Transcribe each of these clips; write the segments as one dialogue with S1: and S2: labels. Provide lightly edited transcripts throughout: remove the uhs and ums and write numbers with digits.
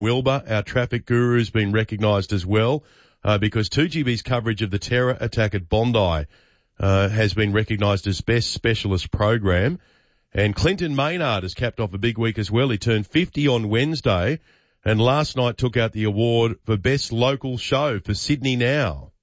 S1: Wilbur, our traffic guru, has been recognised as well because 2GB's coverage of the terror attack at Bondi has been recognised as Best Specialist Program. And Clinton Maynard has capped off a big week as well. He turned 50 on Wednesday and last night took out the award for Best Local Show for Sydney Now.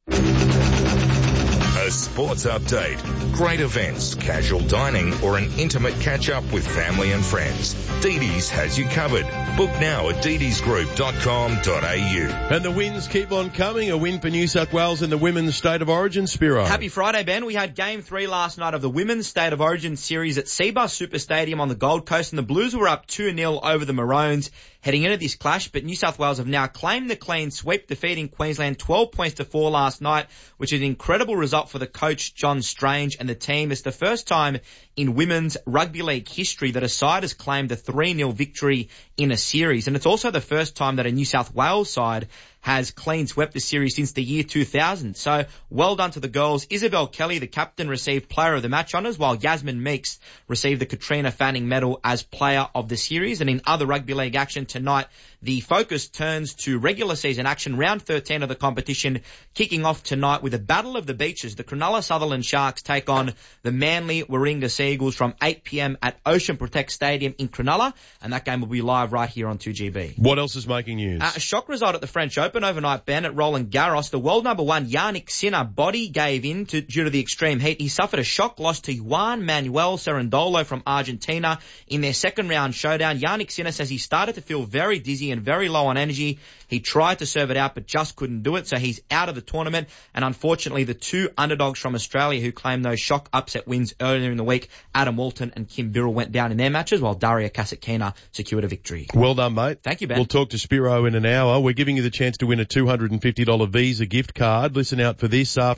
S2: A sports update, great events, casual dining or an intimate catch-up with family and friends. Dede's has you covered. Book now at dedesgroup.com.au.
S1: And the wins keep on coming. A win for New South Wales in the Women's State of Origin, Spiro.
S3: Happy Friday, Ben. We had Game 3 last night of the Women's State of Origin series at Cbus Super Stadium on the Gold Coast, and the Blues were up 2-0 over the Maroons heading into this clash, but New South Wales have now claimed the clean sweep, defeating Queensland 12 points to 4 last night, which is an incredible result for the coach, John Strange, and the team. It's the first time in women's rugby league history that a side has claimed a 3-0 victory in a series, and it's also the first time that a New South Wales side has clean swept the series since the year 2000. So well done to the girls. Isabel Kelly, the captain, received Player of the Match honours, while Yasmin Meeks received the Katrina Fanning Medal as Player of the Series. And in other rugby league action tonight, the focus turns to regular season action, round 13 of the competition, kicking off tonight with a Battle of the Beaches. The Cronulla Sutherland Sharks take on the Manly Warringah Seagulls from 8 p.m. at Ocean Protect Stadium in Cronulla, and that game will be live right here on 2GB.
S1: What else is making news?
S3: A shock result at the French Open overnight, Ben, at Roland Garros. The world number one, Yannick Sinner, body gave in due to the extreme heat. He suffered a shock loss to Juan Manuel Cerundolo from Argentina in their second round showdown. Yannick Sinner says he started to feel very dizzy and very low on energy. He tried to serve it out but just couldn't do it, so he's out of the tournament. And unfortunately, the two underdogs from Australia who claimed those shock upset wins earlier in the week, Adam Walton and Kim Birrell, went down in their matches, while Daria Kasatkina secured a victory.
S1: Well done, mate.
S3: Thank you, Ben.
S1: We'll talk to Spiro in an hour. We're giving you the chance to win a $250 Visa gift card. Listen out for this after